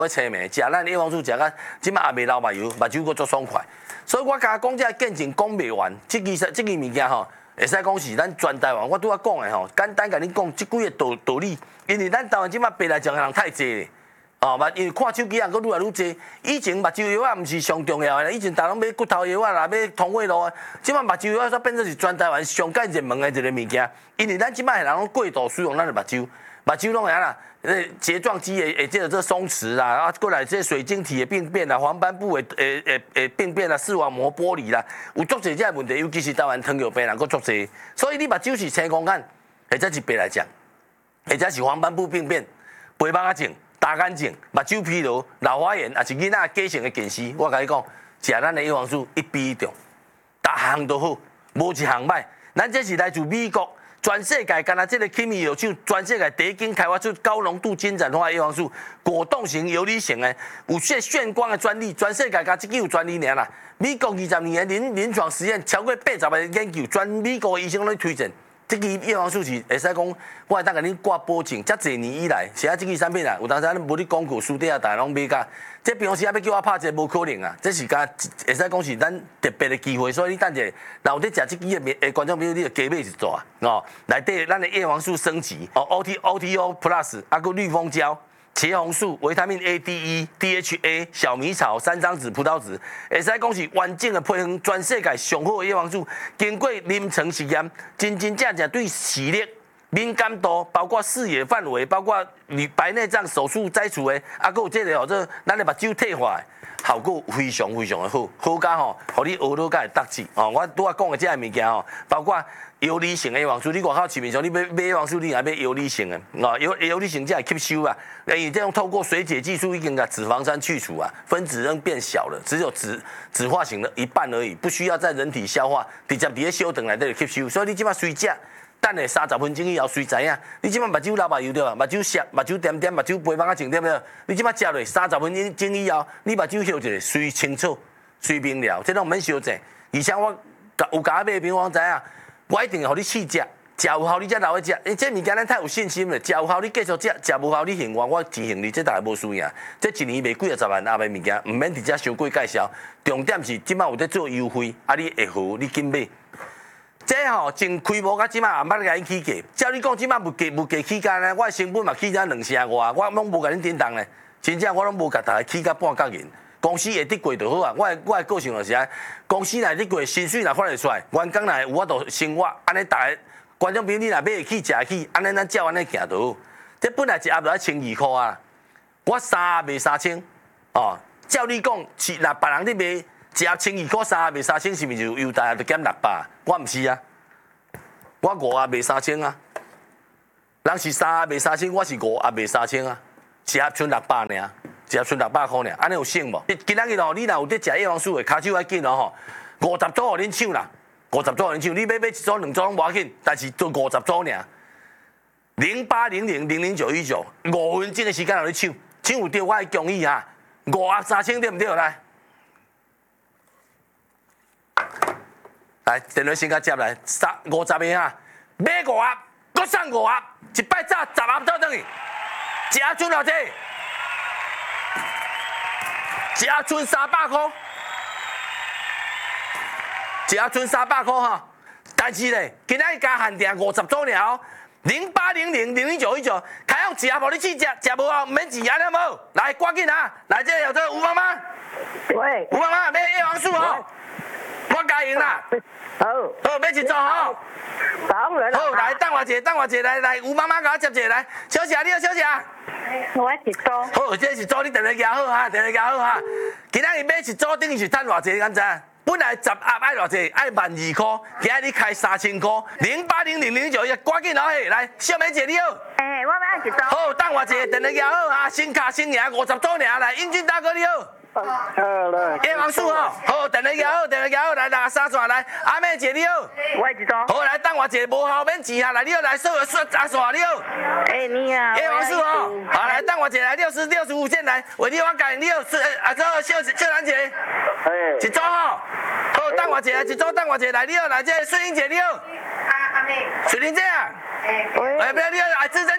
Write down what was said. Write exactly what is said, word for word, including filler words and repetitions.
要青面，食咱叶黄素食甲即摆也袂流目油，目睭佫足爽快。所以我甲讲这见证讲袂完，即支即支物件吼，会使讲是咱全台湾我拄仔讲的吼，简单甲你讲即几个道道理，因为咱台湾即摆白来食的人太济咧。 哦，嘛，因为看手机人佫愈来愈济。以前目睭药啊，毋是上重要的，以前大人买骨头药啊啦，买通胃路啊。即摆目睭药啊，煞变做是全台湾上介热门的一个物件。因为咱即摆人拢过度使用咱的目睭，目睭拢会啊啦，呃，睫状肌的会即个这松弛啦，啊，过来这水晶体的病变啦，黄斑部的诶诶诶病变啦，视网膜剥离啦，有足侪这问题，尤其是台湾糖尿病人佫足侪。所以你目睭是青光眼，或者是白内障，或者是黄斑部病变、白目症。 大眼睛、目睭疲劳、老花眼，也是囡仔假性的近视。我甲你讲，食咱的叶黄素一比一中，逐项都好，无一项歹。咱这是来自美国，全世界干那这个起米药厂，全世界第一间开发出高浓度金盏花叶黄素，果冻型、游离型的，有炫炫光的专利，全世界甲这个有专利尔啦。美国二十年的临临床实验，超过八十个研究，全美国的医生拢推荐。 这支叶黄素是会使讲，我会当甲你挂保证，遮侪年以来，是啊，这支产品啊，有当时咱无咧广告，书店啊，大家拢买甲。这平常时啊要叫我拍者无可能啊，这是甲会使讲是咱特别的机会，所以你等者，若有咧食这支的诶观众朋友，你就加买一组啊，哦，内底咱的叶黄素升级，哦 ，O T O T O Plus， 啊个绿蜂胶。 茄红素、维他命 A、D、E、D H A、小米草、三张子、葡萄籽，会使讲是完整的配方，全世界上好的叶黄素，经过临床实验，真真正正对视力、敏感度，包括视野范围，包括你白内障手术摘除的，啊，还有这个哦，这咱的目睭退化的，效果非常非常的好，好甲吼，互你学到甲会得志哦。我拄仔讲的这个物件吼，包括。 游离型的叶黄素，你外口市面上你买买叶黄素，你也买游离型的，哦，游游离型才会吸收啊。因为这种透过水解技术，已经把脂肪酸去除啊，分子仍变小了，只有脂脂化型的一半而已，不需要在人体消化，直接伫咧小肠内底吸收。所以你即摆随食，等下三十分钟以后随知影。你即摆目睭流目油对吧？目睭涩，目睭点点，目睭白目仔症对不对？你即摆食落三十分钟以后，你目睭休一下，随清楚，随明了，这种免烧济。而且我有甲买平方知影。 我一定会互你试食，食有效你才留去食。因这物件咱太有信心了，食有效你继续食，食无效你幸我，我真幸你，这大家无需要。这一年卖几啊十万阿的物件，唔免直接伤贵介绍。重点是即摆有在做优惠，啊你会好你紧买。这吼从开幕到即摆也捌甲因起价，照你讲即摆物价物价起价呢，我的成本嘛起价两成外，我拢无甲恁叮当咧。真正我拢无甲大家起价半角银。 公司会得过就好啊！我我的个性就是啊，公司内得过，薪水若发得出来，员工内有法度生活，安尼大家观众朋友你若买得起食得起，安尼咱照安尼行就好。这本来一盒就要千二块啊，我三盒卖三千，哦，照你讲是若别人咧卖一盒千二块，三盒卖三千，是毋是就优待就减六百？我毋是啊，我五盒卖三千啊，人是三盒卖三千，我是五盒卖三千啊，一盒剩六百尔。 一盒剩六百块尔，安尼有省无？今仔日哦，你若有伫食叶黄素的，骹手要紧哦吼，五十组互恁抢啦，五十组互恁抢，你买买一组两组拢无要紧，但是做五十组尔。零八零零零零九一九，五分钟的时间互你抢，抢有对我的建议哈，五盒三千对毋对？来，来电话先甲接来，三五十个哈，买五盒，搁送五盒，一摆炸十盒倒转去，一盒剩偌济？ 一盒剩三百块，一盒剩三百块哈。但是咧，今仔日加限定五十组尔，零八零零零零九一九，开放一盒互你试食，食无后免钱，安尼无？来，赶紧啊！来，这有这吴妈妈， 喂， 吴妈妈买叶黄素哦，我加赢啦。 好， 好，买一组吼。 当然好，来，等我一下，等我一下，来来，吴妈妈甲我接一下来，小姐，你好，小姐。 我一组。 好，这是组你电话夹好哈，电话夹好哈。今仔日买一组等于是赚偌济，你敢知？本来十盒爱偌济，爱万二块，今仔日开三千块，零八零零零九一，赶紧拿去来，小美姐你好。 诶，我买一组。 好，等我一下，电话夹好哈，新卡新赢五十组尔，来，英俊大哥你好。 好了。 叶黄素哦，好，电话夹好，电话夹好，来拿三串来，阿妹姐你好。 我一组。 好，来等我一下，无效免钱啊，来你好，来所有说阿耍你好。 诶，你好。 叶黄素哦，好来等我一下，来六十六十五线来，为你我改你好，是啊，这秀秀兰姐。 诶。 一组吼，好，等我一下，一组等我一下，来你好，来这水英姐你好。 阿阿妹。 水玲姐啊。 诶。喂。 哎，不要你好，来资深。